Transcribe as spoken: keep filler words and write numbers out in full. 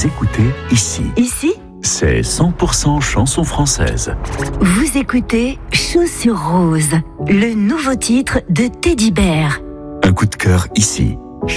Vous écoutez ici. Ici, C'est cent pour cent chansons françaises. vous écoutez Chaussures Roses, le nouveau titre de Teddy Bear. Un coup de cœur ici.